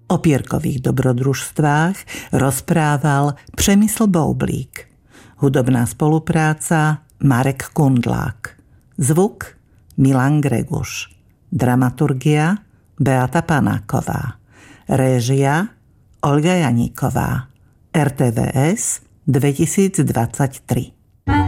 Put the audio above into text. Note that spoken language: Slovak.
O Pierkových dobrodružstvách rozprával Přemysl Boublík. Hudobná spolupráca Marek Kundlák. Zvuk Milan Greguš. Dramaturgia Beata Panáková. Réžia Olga Janíková. RTVS 2023.